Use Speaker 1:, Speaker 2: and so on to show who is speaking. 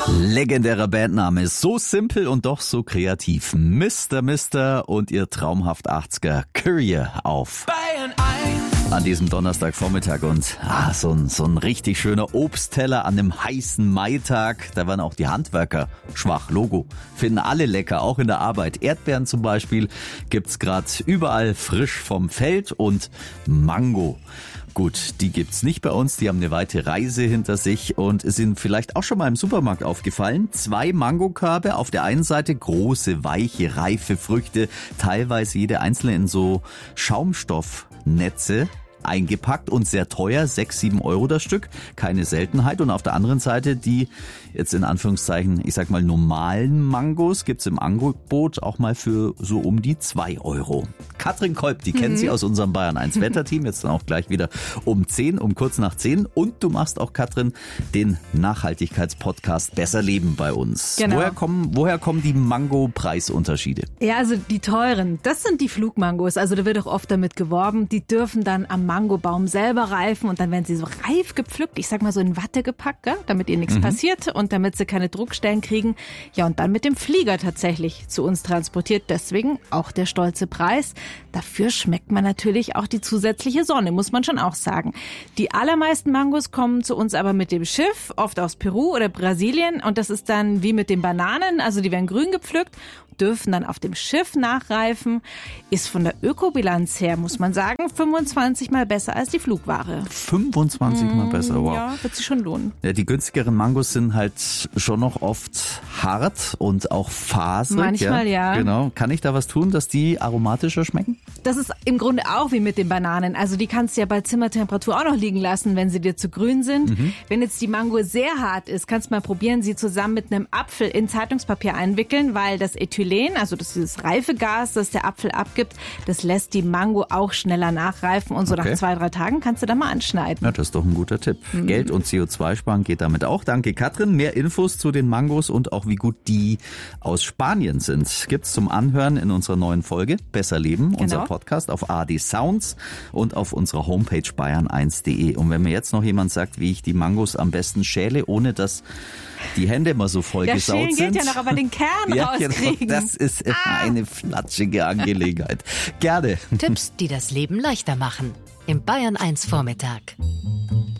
Speaker 1: Legendärer Bandname, so simpel und doch so kreativ. Mr. und ihr traumhaft 80er Courier auf Bayern 1. An diesem Donnerstagvormittag und so ein richtig schöner Obstteller an einem heißen Maitag. Da waren auch die Handwerker schwach. Logo. Finden alle lecker, auch in der Arbeit. Erdbeeren zum Beispiel gibt's gerade überall frisch vom Feld und Mango. Gut, die gibt's nicht bei uns, die haben eine weite Reise hinter sich und sind vielleicht auch schon mal im Supermarkt aufgefallen. 2 Mangokörbe, auf der einen Seite große, weiche, reife Früchte, teilweise jede einzelne in so Schaumstoffnetze eingepackt und sehr teuer, 6-7 Euro das Stück, keine Seltenheit. Und auf der anderen Seite die, jetzt in Anführungszeichen, ich sag mal normalen Mangos, gibt's im Angebot auch mal für so um die 2 Euro. Katrin Kolb, die kennen Sie aus unserem Bayern 1 Wetterteam, jetzt dann auch gleich wieder um kurz nach 10. Und du machst auch, Katrin, den Nachhaltigkeitspodcast Besser Leben bei uns.
Speaker 2: Genau.
Speaker 1: Woher kommen die Mango-Preisunterschiede?
Speaker 2: Ja, also die teuren, das sind die Flugmangos. Also da wird auch oft damit geworben, die dürfen dann am Mangobaum selber reifen und dann werden sie so reif gepflückt, ich sag mal so in Watte gepackt, gell? Damit ihr nichts passiert und damit sie keine Druckstellen kriegen. Ja, und dann mit dem Flieger tatsächlich zu uns transportiert. Deswegen auch der stolze Preis. Dafür schmeckt man natürlich auch die zusätzliche Sonne, muss man schon auch sagen. Die allermeisten Mangos kommen zu uns aber mit dem Schiff, oft aus Peru oder Brasilien. Und das ist dann wie mit den Bananen, also die werden grün gepflückt, dürfen dann auf dem Schiff nachreifen. Ist von der Ökobilanz her, muss man sagen, 25 Mal besser als die Flugware.
Speaker 1: 25 Mal besser, wow.
Speaker 2: Ja, wird sich schon lohnen.
Speaker 1: Ja, die günstigeren Mangos sind halt schon noch oft hart und auch faserig.
Speaker 2: Manchmal, ja.
Speaker 1: Genau. Kann ich da was tun, dass die aromatischer schmecken?
Speaker 2: Das ist im Grunde auch wie mit den Bananen. Also die kannst du ja bei Zimmertemperatur auch noch liegen lassen, wenn sie dir zu grün sind. Wenn jetzt die Mango sehr hart ist, kannst du mal probieren, sie zusammen mit einem Apfel in Zeitungspapier einwickeln, weil das Ethylen, also das ist dieses Reifegas, das der Apfel abgibt, das lässt die Mango auch schneller nachreifen und so nach 2-3 Tagen kannst du da mal anschneiden.
Speaker 1: Ja, das ist doch ein guter Tipp. Geld und CO2 sparen geht damit auch. Danke, Katrin. Mehr Infos zu den Mangos und auch wie gut die aus Spanien sind, gibt's zum Anhören in unserer neuen Folge Besser Leben, unser Podcast auf ARD Sounds und auf unserer Homepage bayern1.de. Und wenn mir jetzt noch jemand sagt, wie ich die Mangos am besten schäle, ohne dass die Hände immer so voll gesaut
Speaker 2: sind.
Speaker 1: sind.
Speaker 2: Geht ja noch, aber den Kern rauskriegen.
Speaker 1: Genau, das ist eine flatschige Angelegenheit. Gerne.
Speaker 3: Tipps, die das Leben leichter machen. Im Bayern 1 Vormittag.